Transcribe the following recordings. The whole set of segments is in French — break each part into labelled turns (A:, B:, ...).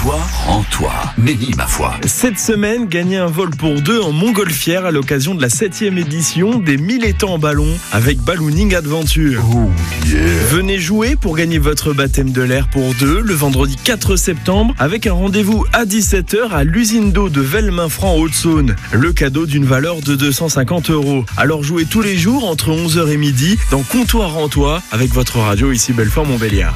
A: toi, en toi. Méni, ma foi.
B: Cette semaine, gagnez un vol pour deux en montgolfière à l'occasion de la 7e édition des 1000 étangs en ballon avec Ballooning Adventure.
A: Oh yeah.
B: Venez jouer pour gagner votre baptême de l'air pour deux le vendredi 4 septembre avec un rendez-vous à 17h à l'usine d'eau de Velminfranc en Haute-Saône. Le cadeau d'une valeur de 250 €. Alors jouez tous les jours entre 11h et midi dans Comptoir en toi avec votre radio ici Belfort-Montbéliard.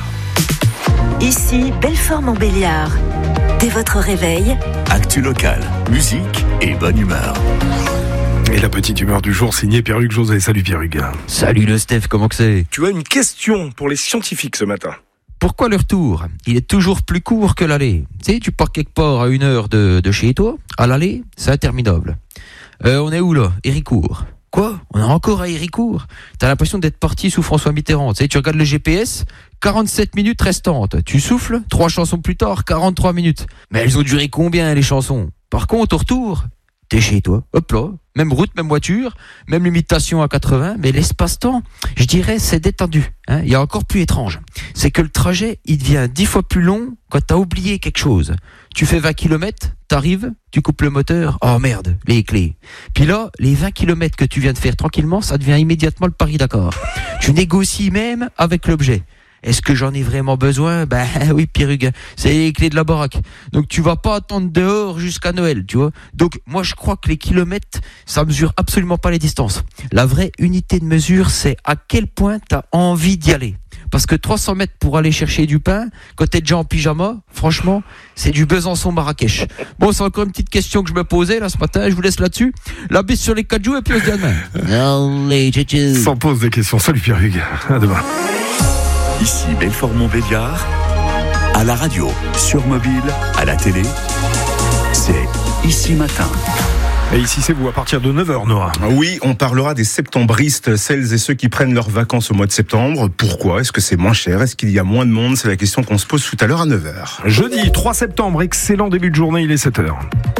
C: Ici Belfort-Montbéliard. Dès votre réveil,
A: Actu locale, musique et bonne humeur.
D: Et la petite humeur du jour signée Pierre-Hugues José. Salut Pierre-Hugues.
E: Salut le Steph, comment que c'est ?
D: Tu as une question pour les scientifiques ce matin.
E: Pourquoi le retour ? Il est toujours plus court que l'aller. Tu sais, tu pars quelque part à 1 heure de chez toi, à l'aller, c'est interminable. On est où là ? Héricourt. Quoi ? On est encore à Héricourt ? T'as l'impression d'être parti sous François Mitterrand. Tu sais, tu regardes le GPS, 47 minutes restantes. Tu souffles, 3 chansons plus tard, 43 minutes. Mais elles ont duré combien les chansons ? Par contre, au retour, t'es chez toi, hop là, même route, même voiture, même limitation à 80, mais l'espace-temps, je dirais, c'est détendu. Il y a encore plus étrange. C'est que le trajet, il devient 10 fois plus long quand t'as oublié quelque chose. Tu fais 20 km, t'arrives, tu coupes le moteur, oh merde, les clés. Puis là, les 20 km que tu viens de faire tranquillement, ça devient immédiatement le Paris-Dakar. Tu négocies même avec l'objet. Est-ce que j'en ai vraiment besoin ? Ben oui, Pierre-Hugues, c'est les clés de la baraque. Donc tu vas pas attendre dehors jusqu'à Noël, tu vois. Donc moi je crois que les kilomètres, ça mesure absolument pas les distances. La vraie unité de mesure, c'est à quel point t'as envie d'y aller. Parce que 300 mètres pour aller chercher du pain, quand t'es déjà en pyjama, franchement, c'est du Besançon-Marrakech. Bon, c'est encore une petite question que je me posais là ce matin, je vous laisse là-dessus. La bise sur les 4 jours et puis on se dit à demain.
D: Sans pose des questions. Salut Pierre-Hugues. À demain.
A: Ici Belfort-Montbéliard, à la radio, sur mobile, à la télé, c'est Ici Matin.
D: Et ici c'est vous à partir de 9h, Noah.
F: Oui, on parlera des septembristes, celles et ceux qui prennent leurs vacances au mois de septembre. Pourquoi ? Est-ce que c'est moins cher ? Est-ce qu'il y a moins de monde ? C'est la question qu'on se pose tout à l'heure à 9h.
D: Jeudi 3 septembre, excellent début de journée, il est 7h.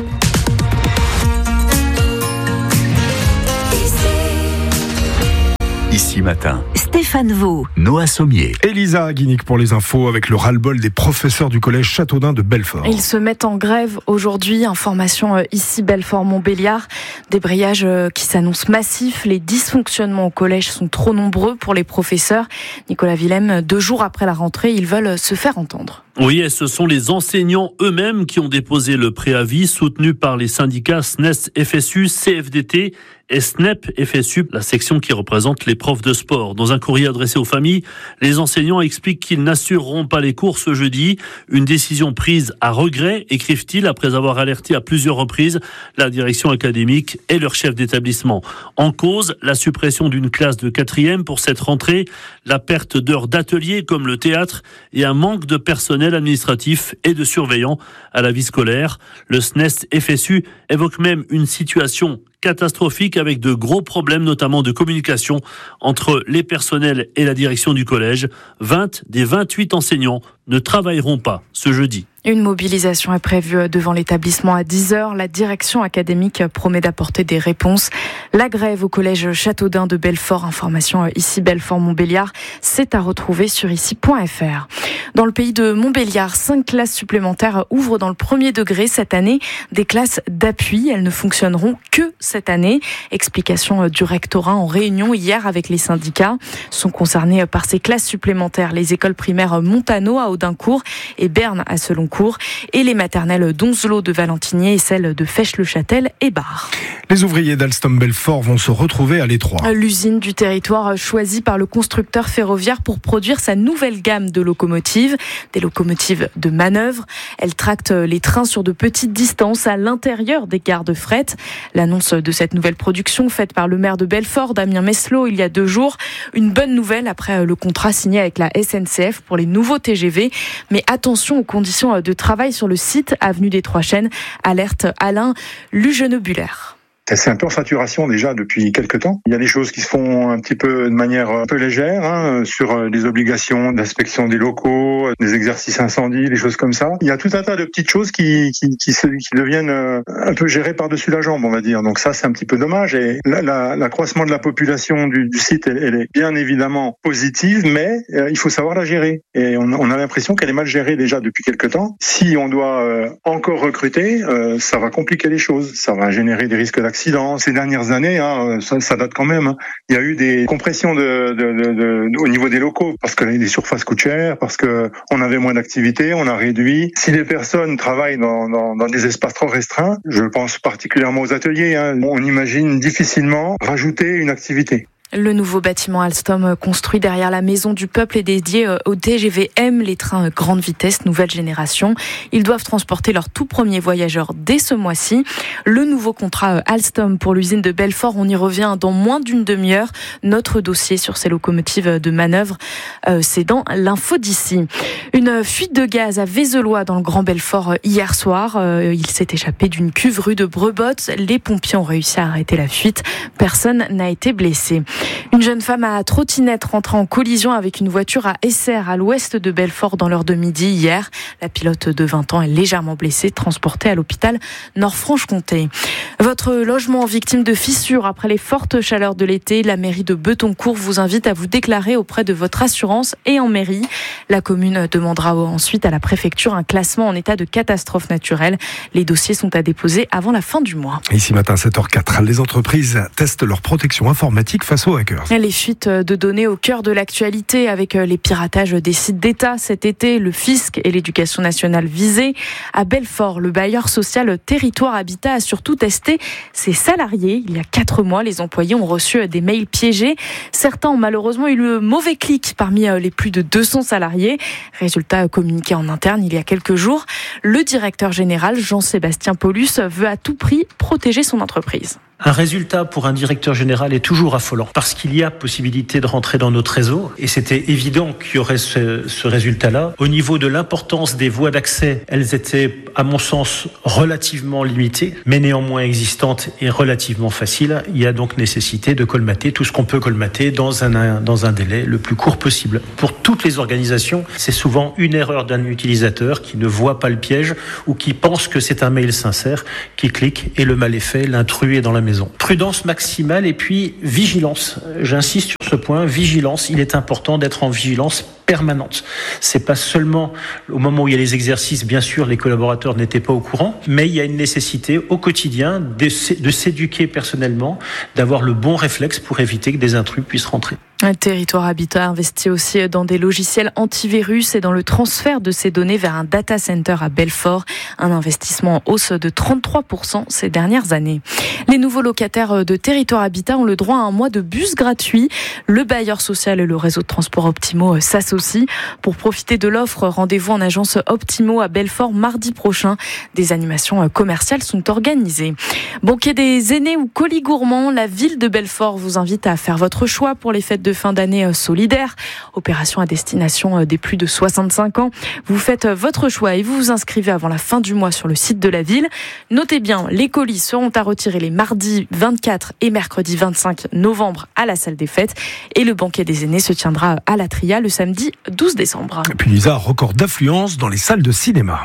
A: Ici Matin,
C: Stéphane Vaux.
A: Noah Sommier.
D: Elisa Guinic pour les infos avec le ras-le-bol des professeurs du collège Châteaudun de Belfort.
G: Ils se mettent en grève aujourd'hui. Information ici Belfort-Montbéliard. Débrayage qui s'annonce massif. Les dysfonctionnements au collège sont trop nombreux pour les professeurs. Nicolas Willem, 2 jours après la rentrée, ils veulent se faire entendre.
H: Oui, et ce sont les enseignants eux-mêmes qui ont déposé le préavis, soutenus par les syndicats SNES, FSU, CFDT et SNEP, FSU, la section qui représente les profs de sport. Dans un courrier adressé aux familles, les enseignants expliquent qu'ils n'assureront pas les cours ce jeudi. Une décision prise à regret, écrivent-ils, après avoir alerté à plusieurs reprises la direction académique et leur chef d'établissement. En cause, la suppression d'une classe de 4e pour cette rentrée, la perte d'heures d'atelier comme le théâtre et un manque de personnel administratif et de surveillants à la vie scolaire. Le SNES FSU évoque même une situation catastrophique avec de gros problèmes, notamment de communication entre les personnels et la direction du collège. 20 des 28 enseignants ne travailleront pas ce jeudi.
G: Une mobilisation est prévue devant l'établissement à 10h. La direction académique promet d'apporter des réponses. La grève au collège Châteaudun de Belfort, information ici Belfort-Montbéliard, c'est à retrouver sur ici.fr. Dans le pays de Montbéliard, 5 classes supplémentaires ouvrent dans le premier degré cette année, des classes d'appui. Elles ne fonctionneront que cette année. Explication du rectorat en réunion hier avec les syndicats. Sont concernées par ces classes supplémentaires les écoles primaires Montano à Audincourt et Berne à Seloncourt et les maternelles d'Onzelot de Valentinier et celles de Fèche-le-Châtel et Bar.
D: Les ouvriers d'Alstom-Belfort vont se retrouver à l'Étroit.
G: L'usine du territoire choisie par le constructeur ferroviaire pour produire sa nouvelle gamme de locomotives, des locomotives de manœuvre. Elle tracte les trains sur de petites distances à l'intérieur des gares de fret. L'annonce de cette nouvelle production faite par le maire de Belfort, Damien Meslot, il y a 2 jours. Une bonne nouvelle après le contrat signé avec la SNCF pour les nouveaux TGV. Mais attention aux conditions de travail sur le site avenue des Trois Chênes, alerte Alain Lugeneux-Buller.
I: C'est un peu en saturation déjà depuis quelques temps. Il y a des choses qui se font un petit peu de manière un peu légère, sur les obligations d'inspection des locaux, des exercices incendies, des choses comme ça. Il y a tout un tas de petites choses qui deviennent un peu gérées par-dessus la jambe, on va dire. Donc ça, c'est un petit peu dommage. Et l'accroissement de la population du site, elle est bien évidemment positive, mais il faut savoir la gérer. Et on a l'impression qu'elle est mal gérée déjà depuis quelques temps. Si on doit encore recruter, ça va compliquer les choses. Ça va générer des risques d'accident. Ces dernières années, ça date quand même. Il y a eu des compressions au niveau des locaux parce que les surfaces coûtent cher, parce que on avait moins d'activité, on a réduit. Si les personnes travaillent dans des espaces trop restreints, je pense particulièrement aux ateliers, on imagine difficilement rajouter une activité.
G: Le nouveau bâtiment Alstom construit derrière la Maison du Peuple est dédié au TGV-M, les trains grande vitesse, nouvelle génération. Ils doivent transporter leurs tout premiers voyageurs dès ce mois-ci. Le nouveau contrat Alstom pour l'usine de Belfort, on y revient dans moins d'une demi-heure. Notre dossier sur ces locomotives de manœuvre, c'est dans l'info d'ici. Une fuite de gaz à Vézelois dans le Grand Belfort hier soir. Il s'est échappé d'une cuve rue de Brebotte. Les pompiers ont réussi à arrêter la fuite. Personne n'a été blessé. Une jeune femme à trottinette rentrée en collision avec une voiture à Essert, à l'ouest de Belfort, dans l'heure de midi hier. La pilote de 20 ans est légèrement blessée, transportée à l'hôpital Nord-Franche-Comté. Votre logement victime de fissures après les fortes chaleurs de l'été, la mairie de Betoncourt vous invite à vous déclarer auprès de votre assurance et en mairie. La commune demandera ensuite à la préfecture un classement en état de catastrophe naturelle. Les dossiers sont à déposer avant la fin du mois.
D: Ici matin, 7h04, les entreprises testent leur protection informatique face aux hackers.
G: Les fuites de données au cœur de l'actualité avec les piratages des sites d'État cet été, le fisc et l'éducation nationale visés. À Belfort, le bailleur social Territoire Habitat a surtout testé ses salariés. Il y a 4 mois, les employés ont reçu des mails piégés. Certains ont malheureusement eu le mauvais clic parmi les plus de 200 salariés. Résultat communiqué en interne il y a quelques jours. Le directeur général Jean-Sébastien Paulus veut à tout prix protéger son entreprise.
J: Un résultat pour un directeur général est toujours affolant parce qu'il y a possibilité de rentrer dans notre réseau et c'était évident qu'il y aurait ce résultat-là. Au niveau de l'importance des voies d'accès, elles étaient, à mon sens, relativement limitées, mais néanmoins existantes et relativement faciles. Il y a donc nécessité de colmater tout ce qu'on peut colmater dans un délai le plus court possible. Pour toutes les organisations, c'est souvent une erreur d'un utilisateur qui ne voit pas le piège ou qui pense que c'est un mail sincère, qui clique et le mal est fait, l'intrus est dans la maison. Prudence maximale et puis vigilance. J'insiste sur ce point, vigilance. Il est important d'être en vigilance permanente. C'est pas seulement au moment où il y a les exercices, bien sûr, les collaborateurs n'étaient pas au courant, mais il y a une nécessité au quotidien de s'éduquer personnellement, d'avoir le bon réflexe pour éviter que des intrus puissent rentrer.
G: Un Territoire Habitat investit aussi dans des logiciels antivirus et dans le transfert de ces données vers un data center à Belfort. Un investissement en hausse de 33% ces dernières années. Les nouveaux locataires de Territoire Habitat ont le droit à un mois de bus gratuit. Le bailleur social et le réseau de transport Optimo s'associent. Pour profiter de l'offre, rendez-vous en agence Optimo à Belfort mardi prochain. Des animations commerciales sont organisées. Banquet des aînés ou colis gourmands, la ville de Belfort vous invite à faire votre choix pour les fêtes de fin d'année solidaire. Opération à destination des plus de 65 ans. Vous faites votre choix et vous vous inscrivez avant la fin du mois sur le site de la ville. Notez bien, les colis seront à retirer les mardis 24 et mercredi 25 novembre à la salle des fêtes. Et le banquet des aînés se tiendra à la Tria le samedi 12 décembre.
D: Et puis Lisa, record d'affluence dans les salles de cinéma.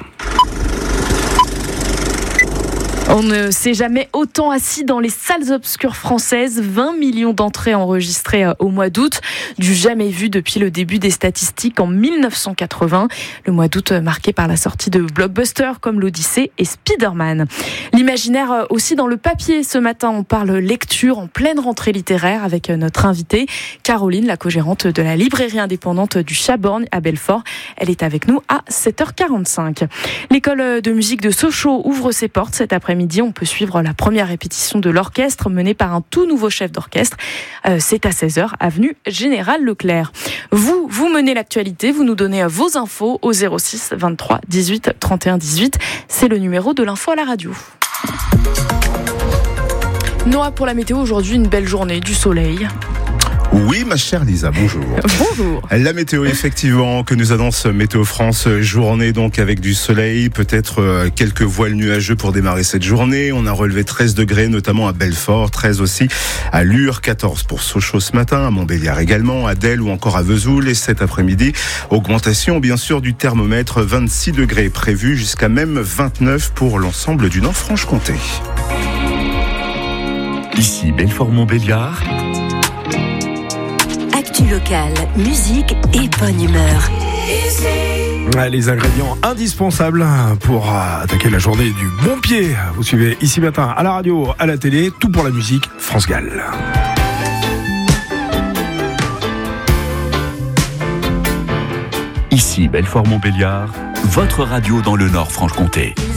G: On ne s'est jamais autant assis dans les salles obscures françaises. 20 millions d'entrées enregistrées au mois d'août, du jamais vu depuis le début des statistiques en 1980. Le mois d'août marqué par la sortie de blockbusters comme l'Odyssée et Spider-Man. L'imaginaire aussi dans le papier. Ce matin, on parle lecture en pleine rentrée littéraire avec notre invitée, Caroline, la co-gérante de la librairie indépendante du Chaborgne à Belfort. Elle est avec nous à 7h45. L'école de musique de Sochaux ouvre ses portes cet après-midi. On peut suivre la première répétition de l'orchestre menée par un tout nouveau chef d'orchestre. C'est à 16h, avenue Général Leclerc. Vous menez l'actualité, vous nous donnez vos infos au 06 23 18 31 18. C'est le numéro de l'info à la radio. Noah, pour la météo, aujourd'hui, une belle journée, du soleil.
F: Oui, ma chère Lisa, bonjour.
G: Bonjour.
F: La météo, effectivement, que nous annonce Météo France, journée donc avec du soleil, peut-être quelques voiles nuageux pour démarrer cette journée. On a relevé 13 degrés, notamment à Belfort, 13 aussi à Lure, 14 pour Sochaux ce matin, à Montbéliard également, à Delle ou encore à Vesoul. Et cet après-midi, augmentation bien sûr du thermomètre, 26 degrés prévus jusqu'à même 29 pour l'ensemble du Nord-Franche-Comté.
A: Ici Belfort-Montbéliard.
C: Actu locale, musique et bonne humeur.
D: Les ingrédients indispensables pour attaquer la journée du bon pied. Vous suivez Ici Matin à la radio, à la télé, tout pour la musique, France Gall.
A: Ici Belfort-Montbéliard, votre radio dans le Nord-Franche-Comté.